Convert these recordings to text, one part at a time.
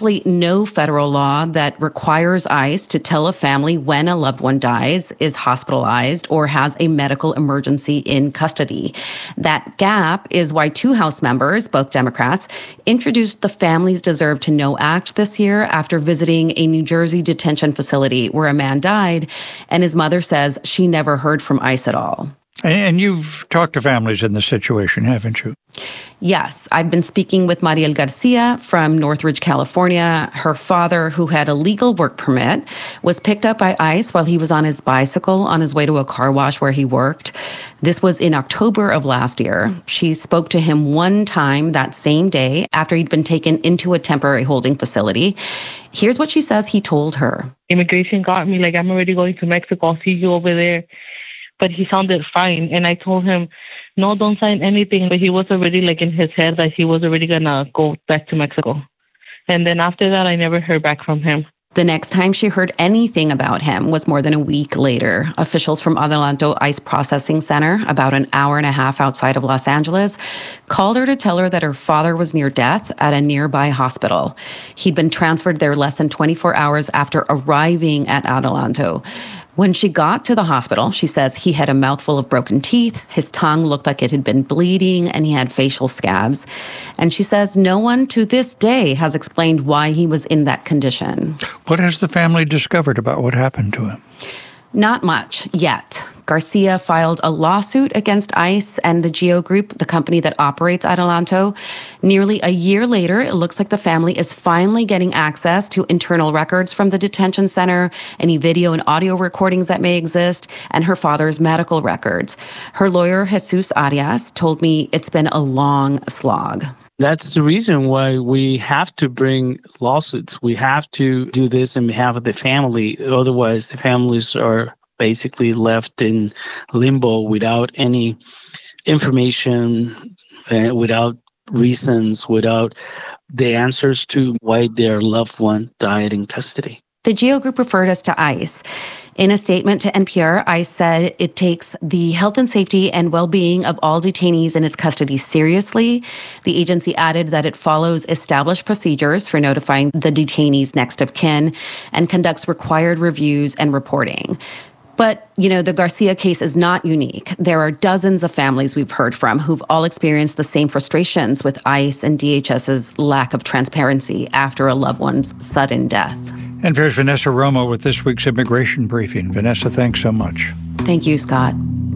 actually no federal law that requires ICE to tell a family when a loved one dies, is hospitalized, or has a medical emergency in custody. That gap is why two House members, both Democrats, introduced the Families Deserve to Know Act this year after visiting a New Jersey detention facility where a man died, and his mother says she never heard from ICE at all. And you've talked to families in this situation, haven't you? Yes, I've been speaking with Mariel Garcia from Northridge, California. Her father, who had a legal work permit, was picked up by ICE while he was on his bicycle on his way to a car wash where he worked. This was in October of last year. She spoke to him one time that same day after he'd been taken into a temporary holding facility. Here's what she says he told her. Immigration got me, like, I'm already going to Mexico. I'll see you over there. But he sounded fine. And I told him, no, don't sign anything. But he was already like in his head that he was already going to go back to Mexico. And then after that, I never heard back from him. The next time she heard anything about him was more than a week later. Officials from Adelanto ICE Processing Center, about an hour and a half outside of Los Angeles, called her to tell her that her father was near death at a nearby hospital. He'd been transferred there less than 24 hours after arriving at Adelanto. When she got to the hospital, she says he had a mouthful of broken teeth, his tongue looked like it had been bleeding, and he had facial scabs. And she says no one to this day has explained why he was in that condition. What has the family discovered about what happened to him? Not much yet. Garcia filed a lawsuit against ICE and the GEO Group, the company that operates Adelanto. Nearly a year later, it looks like the family is finally getting access to internal records from the detention center, any video and audio recordings that may exist, and her father's medical records. Her lawyer, Jesus Arias, told me it's been a long slog. That's the reason why we have to bring lawsuits. We have to do this on behalf of the family. Otherwise, the families are basically left in limbo without any information, without reasons, without the answers to why their loved one died in custody. The GEO Group referred us to ICE. In a statement to NPR, ICE said it takes the health and safety and well-being of all detainees in its custody seriously. The agency added that it follows established procedures for notifying the detainee's next of kin and conducts required reviews and reporting. But, the Garcia case is not unique. There are dozens of families we've heard from who've all experienced the same frustrations with ICE and DHS's lack of transparency after a loved one's sudden death. And here's Vanessa Romo with this week's Immigration Briefing. Vanessa, thanks so much. Thank you, Scott.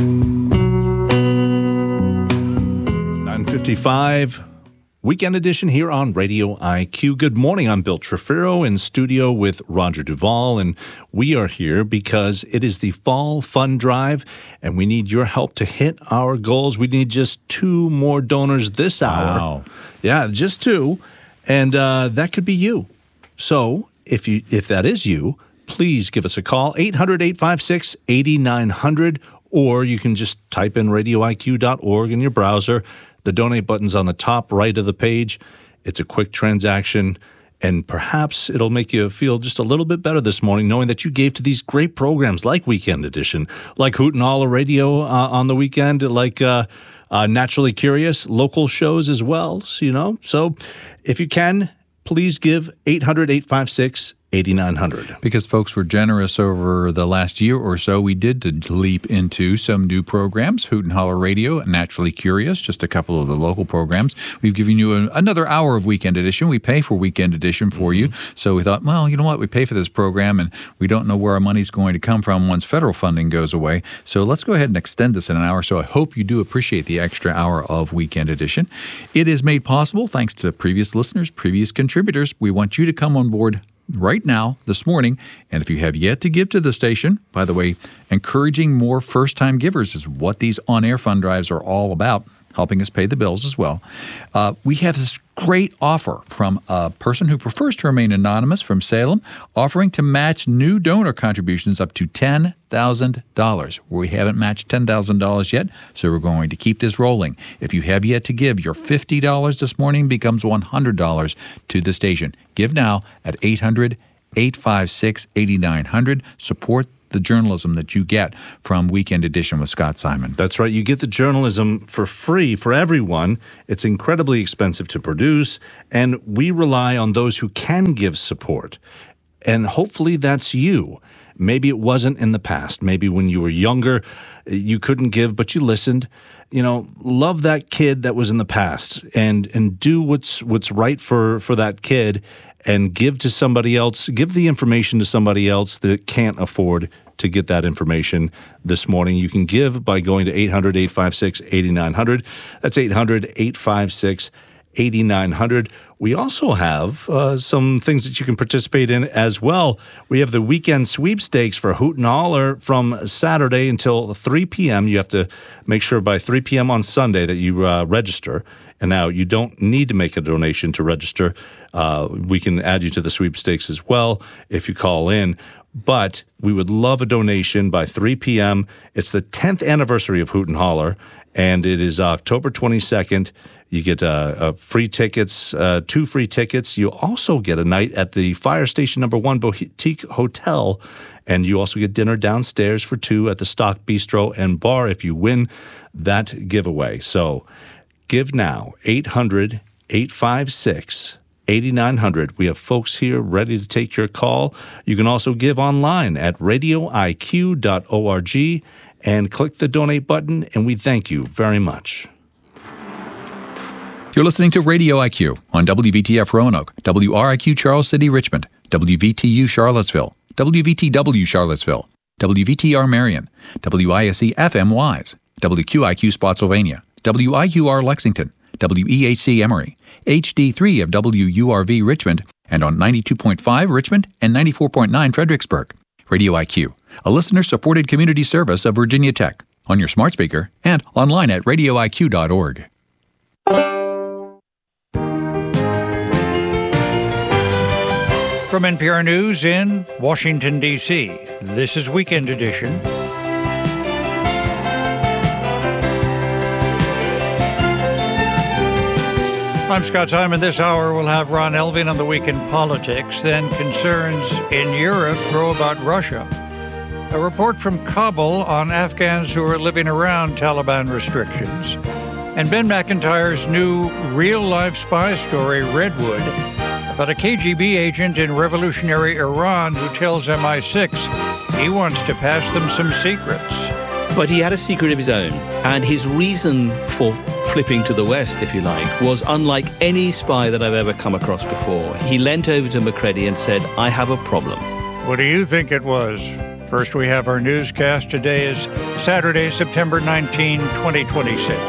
9:55. Weekend edition here on Radio IQ. Good morning. I'm Bill Trefiro in studio with Roger Duvall, and we are here because it is the Fall Fund Drive, and we need your help to hit our goals. We need just 2 more donors this hour. Wow. Yeah, just 2, and that could be you. So if that is you, please give us a call, 800-856-8900, or you can just type in radioiq.org in your browser. The donate button's on the top right of the page. It's a quick transaction, and perhaps it'll make you feel just a little bit better this morning knowing that you gave to these great programs like Weekend Edition, like Hoot and Holler Radio on the weekend, like Naturally Curious, local shows as well, So if you can, please give 800-856-8900. Because folks were generous over the last year or so, we did leap into some new programs, Hoot and Holler Radio, Naturally Curious, just a couple of the local programs. We've given you another hour of Weekend Edition. We pay for Weekend Edition for you. So we thought, well, you know what? We pay for this program, and we don't know where our money's going to come from once federal funding goes away. So let's go ahead and extend this in an hour. So I hope you do appreciate the extra hour of Weekend Edition. It is made possible thanks to previous listeners, previous contributors. We want you to come on board right now, this morning. And if you have yet to give to the station, by the way, encouraging more first-time givers is what these on-air fund drives are all about, helping us pay the bills as well. We have this great offer from a person who prefers to remain anonymous from Salem, offering to match new donor contributions up to $10,000. We haven't matched $10,000 yet, so we're going to keep this rolling. If you have yet to give, your $50 this morning becomes $100 to the station. Give now at 800-856-8900. Support the journalism that you get from Weekend Edition with Scott Simon. That's right. You get the journalism for free for everyone. It's incredibly expensive to produce, and we rely on those who can give support. And hopefully that's you. Maybe it wasn't in the past. Maybe when you were younger, you couldn't give, but you listened. Love that kid that was in the past and do what's right for that kid and give to somebody else. Give the information to somebody else that can't afford to get that information this morning. You can give by going to 800-856-8900. That's 800-856-8900. We also have some things that you can participate in as well. We have the weekend sweepstakes for Hoot and Holler from Saturday until 3 p.m. You have to make sure by 3 p.m. on Sunday that you register. And now you don't need to make a donation to register. We can add you to the sweepstakes as well if you call in. But we would love a donation by 3 p.m. It's the 10th anniversary of Hoot and Holler, and it is October 22nd. You get free tickets, 2 free tickets. You also get a night at the Fire Station No. 1 Boutique Hotel, and you also get dinner downstairs for 2 at the Stock Bistro and Bar if you win that giveaway. So give now, 800-856-8900. We have folks here ready to take your call. You can also give online at radioiq.org and click the donate button, and we thank you very much. You're listening to Radio IQ on WVTF Roanoke, WRIQ Charles City Richmond, WVTU Charlottesville, WVTW Charlottesville, WVTR Marion, WISC FM Wise, WQIQ Spotsylvania, WIUR Lexington, WEHC Emory, HD3 of WURV Richmond, and on 92.5 Richmond and 94.9 Fredericksburg. Radio IQ, a listener-supported community service of Virginia Tech, on your smart speaker and online at radioiq.org. From NPR News in Washington, D.C., this is Weekend Edition. I'm Scott Simon. This hour we'll have Ron Elving on the week in politics. Then concerns in Europe grow about Russia. A report from Kabul on Afghans who are living around Taliban restrictions. And Ben McIntyre's new real-life spy story, Redwood, about a KGB agent in revolutionary Iran who tells MI6 he wants to pass them some secrets. But he had a secret of his own, and his reason for flipping to the West, if you like, was unlike any spy that I've ever come across before. He leant over to McCready and said, I have a problem. What do you think it was? First, we have our newscast. Today is Saturday, September 19, 2026.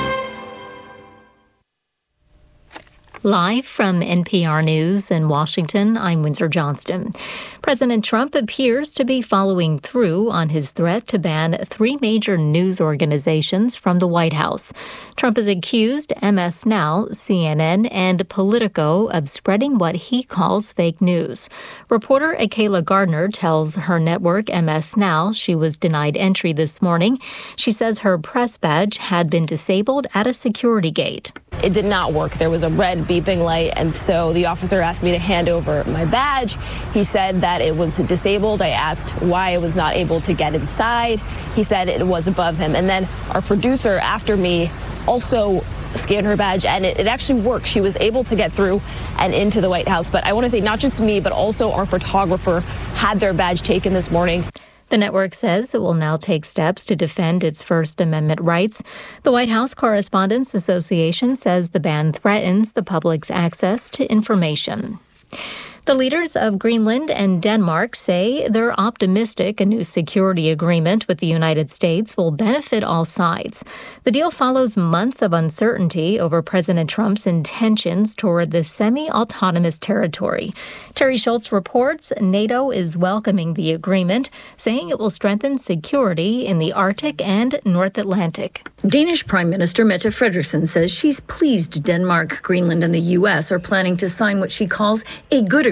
Live from NPR News in Washington, I'm Windsor Johnston. President Trump appears to be following through on his threat to ban 3 major news organizations from the White House. Trump has accused MS Now, CNN, and Politico of spreading what he calls fake news. Reporter Akayla Gardner tells her network MS Now she was denied entry this morning. She says her press badge had been disabled at a security gate. It did not work. There was a red beeping light, and so the officer asked me to hand over my badge. He said that it was disabled. I asked why I was not able to get inside. He said it was above him. And then our producer after me also scanned her badge, and it actually worked. She was able to get through and into the White House. But I want to say not just me, but also our photographer had their badge taken this morning. The network says it will now take steps to defend its First Amendment rights. The White House Correspondents Association says the ban threatens the public's access to information. The leaders of Greenland and Denmark say they're optimistic a new security agreement with the United States will benefit all sides. The deal follows months of uncertainty over President Trump's intentions toward the semi-autonomous territory. Terry Schultz reports NATO is welcoming the agreement, saying it will strengthen security in the Arctic and North Atlantic. Danish Prime Minister Mette Frederiksen says she's pleased Denmark, Greenland, and the U.S. are planning to sign what she calls a good agreement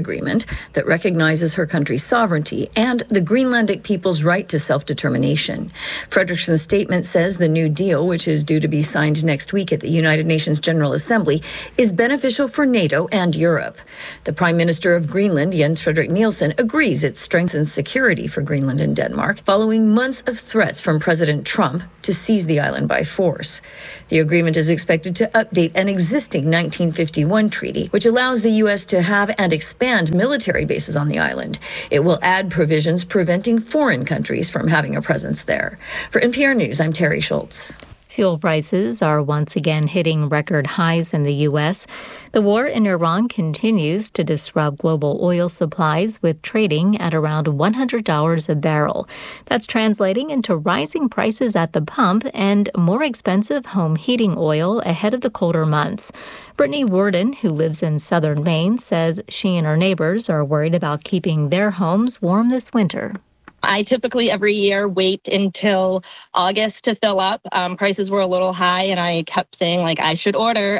agreement that recognizes her country's sovereignty and the Greenlandic people's right to self-determination. Frederickson's statement says the new deal, which is due to be signed next week at the United Nations General Assembly, is beneficial for NATO and Europe. The Prime Minister of Greenland, Jens Frederik Nielsen, agrees it strengthens security for Greenland and Denmark following months of threats from President Trump to seize the island by force. The agreement is expected to update an existing 1951 treaty, which allows the U.S. to have and expand military bases on the island. It will add provisions preventing foreign countries from having a presence there. For NPR News, I'm Terry Schultz. Fuel prices are once again hitting record highs in the U.S. The war in Iran continues to disrupt global oil supplies, with trading at around $100 a barrel. That's translating into rising prices at the pump and more expensive home heating oil ahead of the colder months. Brittany Worden, who lives in southern Maine, says she and her neighbors are worried about keeping their homes warm this winter. I typically every year wait until August to fill up. Prices were a little high and I kept saying I should order.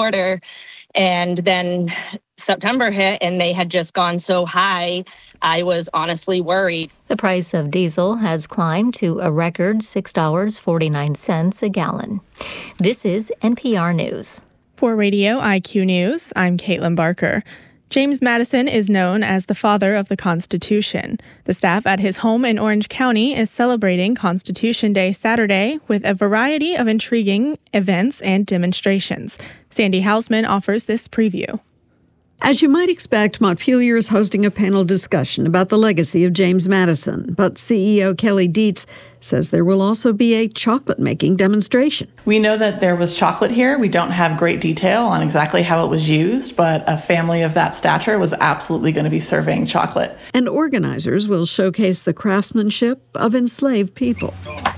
And then September hit and they had just gone so high. I was honestly worried. The price of diesel has climbed to a record $6.49 a gallon. This is NPR News. For Radio IQ News, I'm Caitlin Barker. James Madison is known as the father of the Constitution. The staff at his home in Orange County is celebrating Constitution Day Saturday with a variety of intriguing events and demonstrations. Sandy Hausman offers this preview. As you might expect, Montpelier is hosting a panel discussion about the legacy of James Madison, but CEO Kelly Dietz says there will also be a chocolate-making demonstration. We know that there was chocolate here. We don't have great detail on exactly how it was used, but a family of that stature was absolutely going to be serving chocolate. And organizers will showcase the craftsmanship of enslaved people.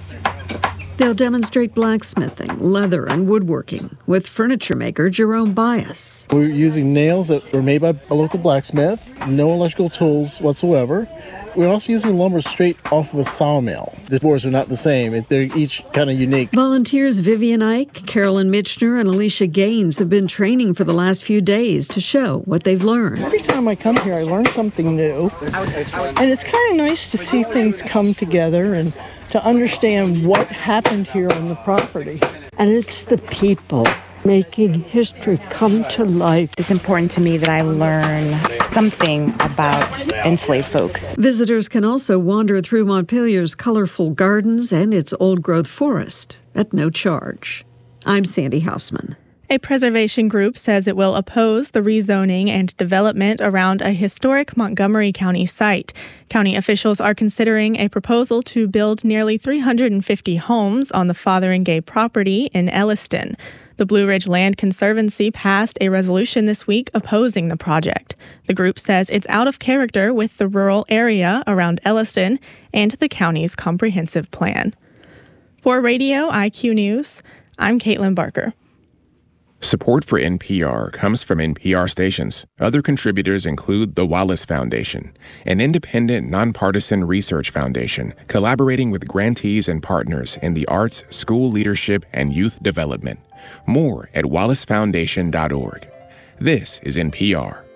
They'll demonstrate blacksmithing, leather, and woodworking with furniture maker Jerome Bias. We're using nails that were made by a local blacksmith, no electrical tools whatsoever. We're also using lumber straight off of a sawmill. The boards are not the same. They're each kind of unique. Volunteers Vivian Ike, Carolyn Mitchner, and Alicia Gaines have been training for the last few days to show what they've learned. Every time I come here, I learn something new. And it's kind of nice to see things come together and to understand what happened here on the property. And it's the people making history come to life. It's important to me that I learn something about enslaved folks. Visitors can also wander through Montpelier's colorful gardens and its old-growth forest at no charge. I'm Sandy Hausman. A preservation group says it will oppose the rezoning and development around a historic Montgomery County site. County officials are considering a proposal to build nearly 350 homes on the Fotheringay property in Elliston. The Blue Ridge Land Conservancy passed a resolution this week opposing the project. The group says it's out of character with the rural area around Elliston and the county's comprehensive plan. For Radio IQ News, I'm Caitlin Barker. Support for NPR comes from NPR stations. Other contributors include the Wallace Foundation, an independent, nonpartisan research foundation collaborating with grantees and partners in the arts, school leadership, and youth development. More at wallacefoundation.org. This is NPR.